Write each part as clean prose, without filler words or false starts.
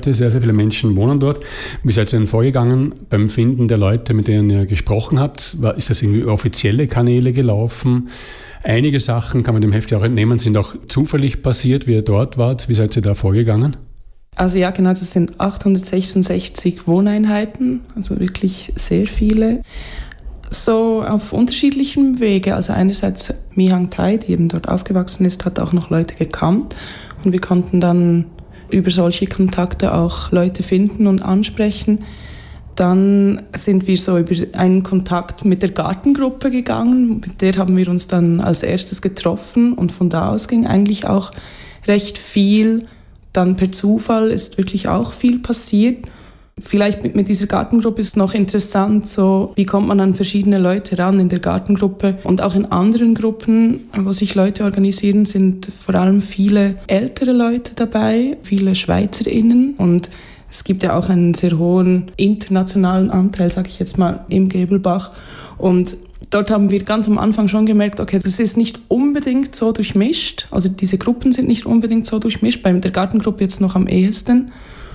Orte, sehr, sehr viele Menschen wohnen dort. Wie seid ihr denn vorgegangen beim Finden der Leute, mit denen ihr gesprochen habt? Ist das irgendwie offizielle Kanäle gelaufen? Einige Sachen, kann man dem Heft ja auch entnehmen, sind auch zufällig passiert, wie ihr dort wart. Wie seid ihr da vorgegangen? Also ja, genau, das sind 866 Wohneinheiten, also wirklich sehr viele. So auf unterschiedlichem Wege. Also einerseits Mi Hang Tai, die eben dort aufgewachsen ist, hat auch noch Leute gekannt. Und wir konnten dann über solche Kontakte auch Leute finden und ansprechen. Dann sind wir so über einen Kontakt mit der Gartengruppe gegangen. Mit der haben wir uns dann als erstes getroffen. Und von da aus ging eigentlich auch recht viel. Dann per Zufall ist wirklich auch viel passiert. Vielleicht mit dieser Gartengruppe ist noch interessant, so wie kommt man an verschiedene Leute ran in der Gartengruppe. Und auch in anderen Gruppen, wo sich Leute organisieren, sind vor allem viele ältere Leute dabei, viele SchweizerInnen. Und es gibt ja auch einen sehr hohen internationalen Anteil, sage ich jetzt mal, im Gebelbach. Und dort haben wir ganz am Anfang schon gemerkt, okay, das ist nicht unbedingt so durchmischt. Also diese Gruppen sind nicht unbedingt so durchmischt, bei der Gartengruppe jetzt noch am ehesten.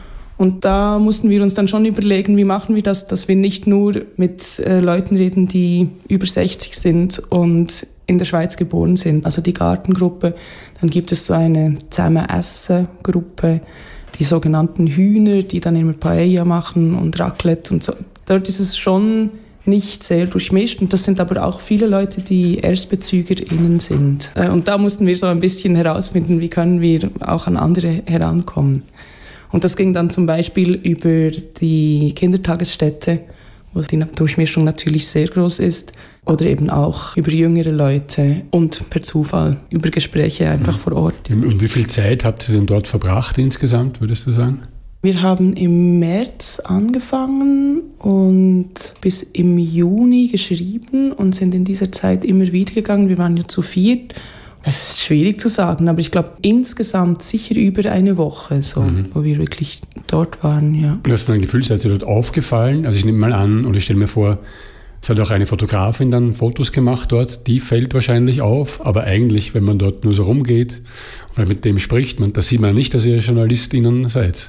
Und da mussten wir uns dann schon überlegen, wie machen wir das, dass wir nicht nur mit Leuten reden, die über 60 sind und in der Schweiz geboren sind. Also die Gartengruppe, dann gibt es so eine Zusammen-Essen-Gruppe, die sogenannten Hühner, die dann immer Paella machen und Raclette und so. Dort ist es schon nicht sehr durchmischt und das sind aber auch viele Leute, die ErstbezügerInnen sind. Und da mussten wir so ein bisschen herausfinden, wie können wir auch an andere herankommen. Und das ging dann zum Beispiel über die Kindertagesstätte, wo die Durchmischung natürlich sehr groß ist, oder eben auch über jüngere Leute und per Zufall über Gespräche einfach vor Ort. Und wie viel Zeit habt ihr denn dort verbracht insgesamt, würdest du sagen? Wir haben im März angefangen und bis im Juni geschrieben und sind in dieser Zeit immer wieder gegangen. Wir waren ja zu viert. Es ist schwierig zu sagen, aber ich glaube insgesamt sicher über eine Woche, so, wo wir wirklich dort waren. Ja. Und hast du ein Gefühl, seid ihr dort aufgefallen? Also ich nehme mal an, oder ich stelle mir vor, es hat auch eine Fotografin dann Fotos gemacht dort, die fällt wahrscheinlich auf, aber eigentlich, wenn man dort nur so rumgeht oder mit dem spricht, da sieht man nicht, dass ihr JournalistInnen seid.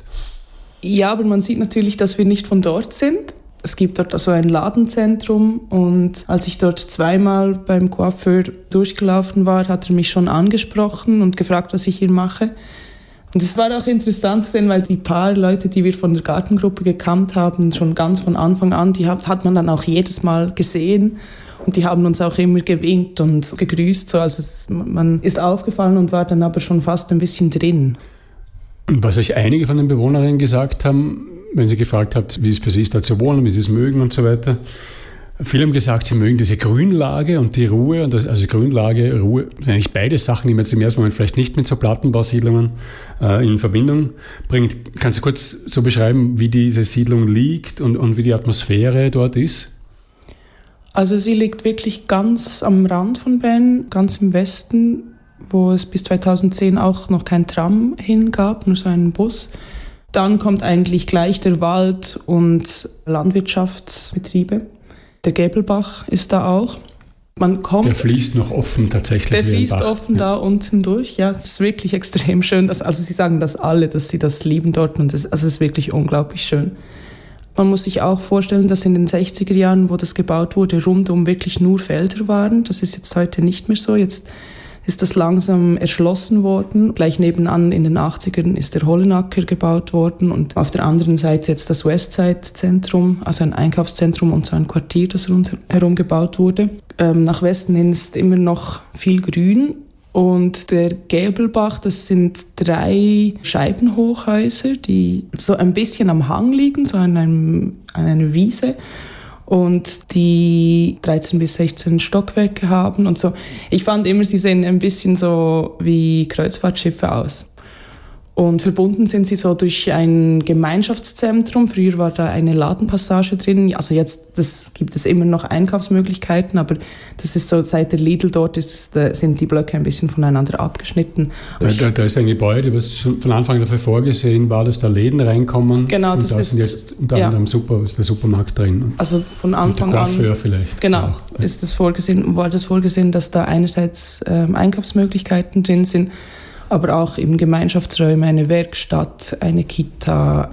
Ja, aber man sieht natürlich, dass wir nicht von dort sind. Es gibt dort also ein Ladenzentrum und als ich dort zweimal beim Coiffeur durchgelaufen war, hat er mich schon angesprochen und gefragt, was ich hier mache. Und es war auch interessant zu sehen, weil die paar Leute, die wir von der Gartengruppe gekannt haben, schon ganz von Anfang an, die hat man dann auch jedes Mal gesehen und die haben uns auch immer gewinkt und gegrüßt. So. Also man ist aufgefallen und war dann aber schon fast ein bisschen drin. Und was euch einige von den Bewohnerinnen gesagt haben, wenn sie gefragt habt, wie es für sie ist, da zu wohnen, wie sie es mögen und so weiter. Viele haben gesagt, sie mögen diese Grünlage und die Ruhe. Und also Grünlage, Ruhe sind eigentlich beide Sachen, die man jetzt im ersten Moment vielleicht nicht mit so Plattenbausiedlungen in Verbindung bringt. Kannst du kurz so beschreiben, wie diese Siedlung liegt und wie die Atmosphäre dort ist? Also sie liegt wirklich ganz am Rand von Bern, ganz im Westen, wo es bis 2010 auch noch kein Tram hingab, nur so einen Bus. Dann kommt eigentlich gleich der Wald und Landwirtschaftsbetriebe. Der Gebelbach ist da auch. Der fließt noch offen tatsächlich. Der fließt offen da unten durch. Ja, es ist wirklich extrem schön. Also sie sagen das alle, dass sie das lieben dort. Und es ist wirklich unglaublich schön. Man muss sich auch vorstellen, dass in den 60er Jahren, wo das gebaut wurde, rundum wirklich nur Felder waren. Das ist jetzt heute nicht mehr so. Jetzt ist das langsam erschlossen worden. Gleich nebenan in den 80ern ist der Hollenacker gebaut worden und auf der anderen Seite jetzt das Westside-Zentrum, also ein Einkaufszentrum und so ein Quartier, das rundherum gebaut wurde. Nach Westen hin ist immer noch viel Grün und der Gebelbach, das sind 3 Scheibenhochhäuser, die so ein bisschen am Hang liegen, so an einer Wiese. Und die 13 bis 16 Stockwerke haben und so. Ich fand immer, sie sehen ein bisschen so wie Kreuzfahrtschiffe aus. Und verbunden sind sie so durch ein Gemeinschaftszentrum. Früher war da eine Ladenpassage drin. Also jetzt gibt es immer noch Einkaufsmöglichkeiten, aber das ist so, seit der Lidl dort sind die Blöcke ein bisschen voneinander abgeschnitten. Da ist ein Gebäude, was schon von Anfang dafür vorgesehen war, dass da Läden reinkommen. Genau, und da sind jetzt unter anderem ist der Supermarkt drin. Also von Anfang an. Und der Coiffeur vielleicht. Genau, auch. War das vorgesehen, dass da einerseits Einkaufsmöglichkeiten drin sind, aber auch eben Gemeinschaftsräume, eine Werkstatt, eine Kita,